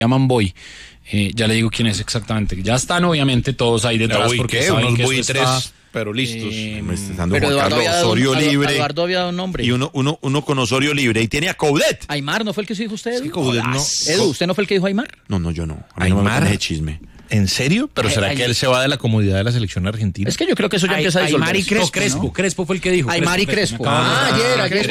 llaman Boy. Ya le digo quién es exactamente. Ya están obviamente todos ahí detrás porque saben unos que buitres, está, pero listos. Pero Eduardo había dado un nombre. Y uno con Osorio libre. Y tiene a Coudet. Aymar, ¿no fue el que se dijo usted? Es que Coudet no. Edu, ¿usted no fue el que dijo Aymar? No, yo no. A mí no me Aymar. metan ese chisme. ¿En serio? ¿Pero será que él se va de la comodidad de la selección argentina? Es que yo creo que eso ya empieza a Aymar y disolverse. Crespo, ¿no? Crespo fue el que dijo. Aymar y Crespo. Ayer.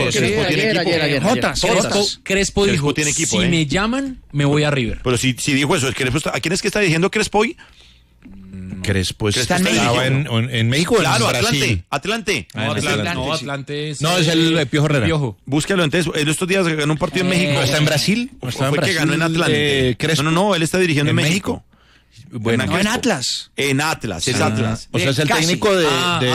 Crespo dijo, tiene equipo, si me llaman, me voy a River. Pero si dijo eso, ¿a quién es que está diciendo Crespo hoy? Crespo está estaba en México o Claro, en Brasil. Atlante. Atlante es... No, es el Piojo Herrera. Búscalo entonces. Él estos días ganó un partido en México. ¿No está en Brasil? ¿O fue que ganó en Atlante? Crespo. No, él está dirigiendo en México. Bueno, No, en Atlas. En Atlas, es Atlas. O sea, es el técnico de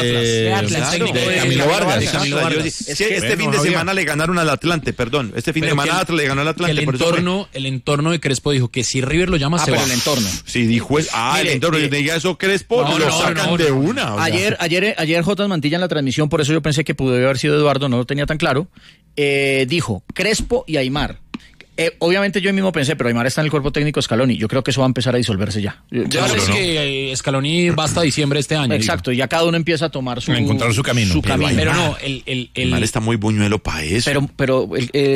Camilo Vargas. Este fin de semana le ganaron al Atlante, perdón. Este fin de semana Atlas le ganó al Atlante. El entorno de Crespo dijo que si River lo llama, se va. Pero el entorno. Sí, dijo el entorno. Y diga eso Crespo, lo sacan de una. Ayer Jotas Mantilla en la transmisión, por eso yo pensé que pudo haber sido Eduardo, no lo tenía tan claro, dijo Crespo y Aymar. Obviamente yo mismo pensé, pero Aymar está en el cuerpo técnico de Scaloni. Yo creo que eso va a empezar a disolverse ya. Ya sabes que Scaloni va hasta diciembre de este año. Exacto, y ya cada uno empieza a tomar encontrar su camino. Pero no, Aymar está muy buñuelo para eso. Pero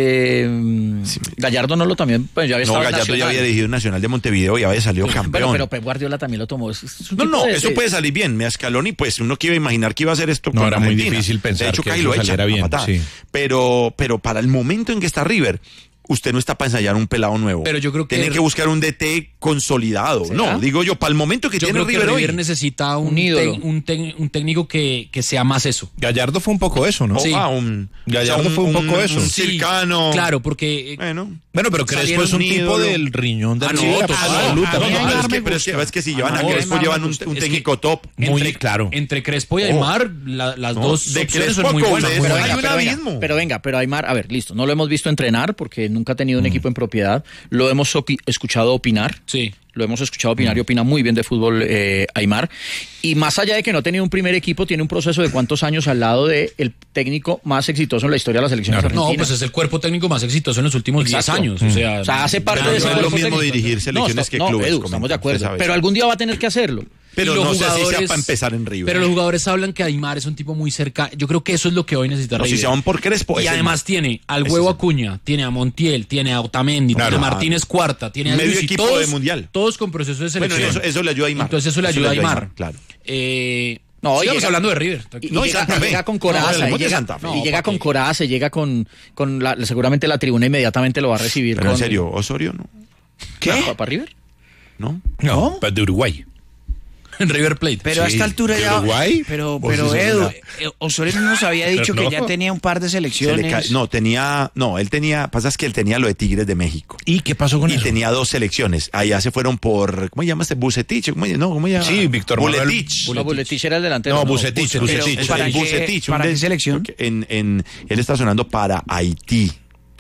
Gallardo no lo también, pues ya había estado Gallardo ya había dirigido Nacional de Montevideo y había salido campeón. Pero Pep Guardiola también lo tomó. Eso puede salir bien. Mira, Scaloni, pues uno que iba a imaginar que iba a hacer esto no, con era Argentina. muy difícil pensar de hecho, que ahí lo saliera bien. Sí. Pero para el momento en que está River, usted no está para ensayar un pelado nuevo. Pero yo creo que tiene que buscar un DT consolidado. ¿Será? No, digo yo, para el momento que tiene River hoy. River necesita un técnico que sea más eso. Gallardo fue un poco eso, ¿no? Sí. Gallardo fue un poco eso. Un cercano. Claro, porque... Bueno, pero Crespo es un tipo del riñón de River. Pero es que si llevan a Crespo, llevan un técnico top. Muy claro. Entre Crespo y Aymar, las dos opciones son muy buenas. Pero Aymar, a ver, listo, no lo hemos visto entrenar porque nunca ha tenido un equipo en propiedad. Lo hemos escuchado opinar. Sí. Lo hemos escuchado opinar y opina muy bien de fútbol Aymar. Y más allá de que no ha tenido un primer equipo, tiene un proceso de cuántos años al lado del técnico más exitoso en la historia de la selección argentina. No, pues es el cuerpo técnico más exitoso en los últimos 10 años. O sea, hace parte de ese cuerpo técnico. No es lo mismo técnico. dirigir selecciones que clubes. Edu, estamos de acuerdo. Pero algún día va a tener que hacerlo. Pero no sé si sea para empezar en River. Pero los jugadores hablan que Aymar es un tipo muy cerca. Yo creo que eso es lo que hoy necesita River. Si se van por Crespo. Y además tiene al Huevo Acuña, tiene a Montiel, tiene a Otamendi, tiene a Martínez Cuarta, tiene a medio Luis, equipo de mundial. Todos con proceso de selección. Bueno, eso le ayuda a Aymar. Entonces eso le ayuda a Aymar. Claro. Sigamos hablando de River. Llega con Coraza. Y llega con Coraza, llega con seguramente la tribuna inmediatamente lo va a recibir. Pero en serio, Osorio no. ¿Qué? ¿Para River? No, para de Uruguay. En River Plate. Pero a esta altura ya. Uruguay? Pero Edu, Osorio nos había dicho que ya tenía un par de selecciones. Él tenía, pasa es que él tenía lo de Tigres de México. ¿Y qué pasó con eso? Y tenía 2 selecciones. Allá se fueron por, ¿cómo se llama este? Bucetich, ¿cómo se llama? Sí, Víctor Bucetich. Bucetich era el delantero. No, Bucetich. ¿Para qué selección? Él está sonando para Haití.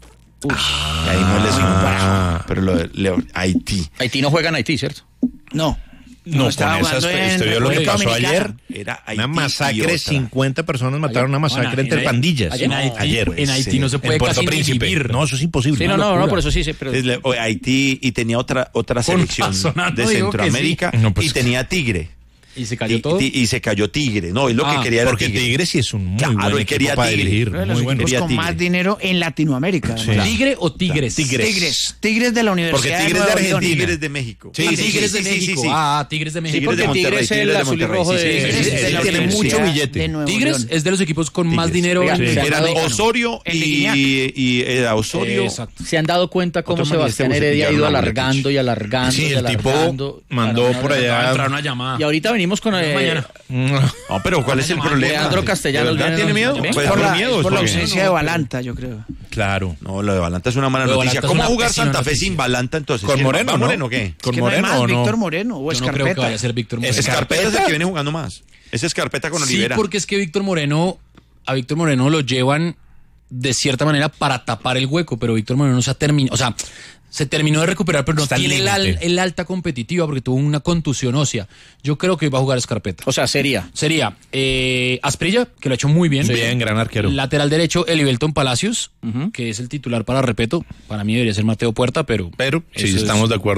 Ahí no les pero Haití. Haití no juega en Haití, ¿cierto? No, con usted vio lo que pasó ayer. Era una masacre, 50 personas mataron una masacre entre pandillas. Ayer. En Haití no se puede casi vivir. No, eso es imposible. Sí, no, por eso sí. Pero... Haití y tenía otra selección de Centroamérica y tenía Tigre. ¿Y se cayó todo? Y se cayó Tigre. No, es lo que quería era porque Tigre sí es un muy buen equipo para dirigir. Muy bueno. Con más dinero en Latinoamérica. Sí. ¿Tigre o Tigres? Tigres de la Universidad. Porque Tigres de Argentina. Tigres de México. Sí, Tigres de México. Tigres de México. Porque Tigres es el azul y rojo de... Tiene mucho billete. Tigres es de los equipos con más dinero. Eran Osorio y Osorio. ¿Se han dado cuenta cómo Sebastián Heredia ha ido alargando y alargando? Sí, el tipo mandó por allá. Una llamada. Y ahorita venimos con... No, pero ¿cuál es el problema? Leandro Castellanos ¿tiene miedo? Por la ausencia de Balanta, yo creo. Claro. No, lo de Balanta es una mala noticia. ¿Cómo jugar Santa Fe sin Balanta entonces? ¿Con Moreno? ¿Va Moreno o qué? ¿Con Moreno o no? Víctor Moreno o Escarpeta. Yo no creo que vaya a ser Víctor Moreno. Escarpeta es el que viene jugando más. Es Escarpeta con Olivera. Sí, porque es que a Víctor Moreno lo llevan de cierta manera para tapar el hueco, pero Víctor Moreno no se ha terminado, o sea, Se terminó de recuperar, pero no Está al tiene límite. el alta competitiva porque tuvo una contusión ósea. Yo creo que va a jugar Scarpetta. O sea, sería Asprilla, que lo ha hecho muy bien. Bien, gran arquero. Lateral derecho, Elivelton Palacios, que es el titular para Repeto. Para mí debería ser Mateo Puerta, pero Pero sí, eso es- estamos de acuerdo.